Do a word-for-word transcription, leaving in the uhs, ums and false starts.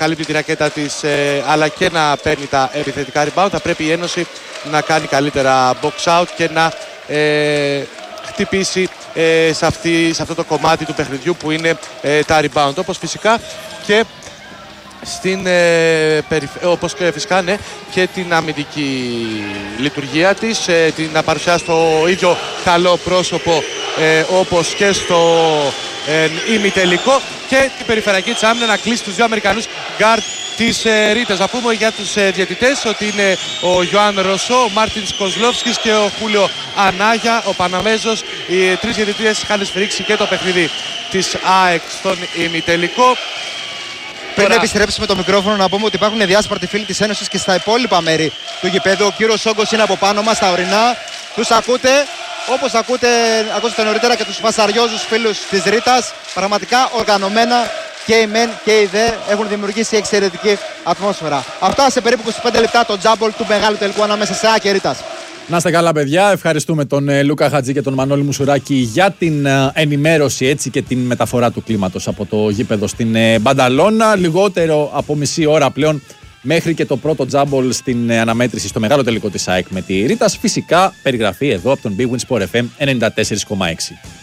καλύπτει τη ρακέτα της ε, αλλά και να παίρνει τα επιθετικά rebound. Θα πρέπει η Ένωση να κάνει καλύτερα box out και να ε, χτυπήσει ε, σε, αυτή, σε αυτό το κομμάτι του παιχνιδιού που είναι ε, τα rebound. Όπως φυσικά και στην, ε, όπως και φυσικά ναι, και την αμυντική λειτουργία της, ε, την να παρουσιάσει το ίδιο καλό πρόσωπο ε, όπως και στο ε, ημιτελικό, και την περιφερειακή της άμυνα να κλείσει τους δύο Αμερικανούς γκάρτ της ε, Ρίτας. Να πούμε για τους ε, διαιτητές ότι είναι ο Ιωάνν Ρωσό, ο Μάρτιν Κοσλόφσκης και ο Χούλιο Ανάγια, ο Παναμέζος. Οι τρεις διαιτητές είχαν σφυρίξει και το παιχνίδι της ΑΕΚ στον ημιτελικό. Πριν Τώρα... επιστρέψουμε το μικρόφωνο, να πούμε ότι υπάρχουν διάσπαρτοι φίλοι της Ένωσης και στα υπόλοιπα μέρη του γηπέδου. Ο κύριος Σόγκος είναι από πάνω μας, στα ορεινά. Τους ακούτε, όπως ακούτε, ακούσατε νωρίτερα και τους φασαριόζους φίλους της Ρήτας. Πραγματικά οργανωμένα και οι μεν και οι δε έχουν δημιουργήσει εξαιρετική ατμόσφαιρα. Αυτά σε περίπου είκοσι πέντε λεπτά το τζάμπολ του μεγάλου τελικού ανάμεσα σε ΑΕΚ και Ρήτας. Να είστε καλά, παιδιά. Ευχαριστούμε τον ε, Λούκα Χατζή και τον Μανώλη Μουσουράκη για την ε, ενημέρωση, έτσι, και την μεταφορά του κλίματος από το γήπεδο στην ε, Μπανταλώνα. Λιγότερο από μισή ώρα πλέον μέχρι και το πρώτο τζάμπολ στην ε, αναμέτρηση στο μεγάλο τελικό της ΑΕΚ με τη Ρήτας. Φυσικά περιγραφή εδώ από τον Big Win Sport εφ εμ ενενήντα τέσσερα κόμμα έξι.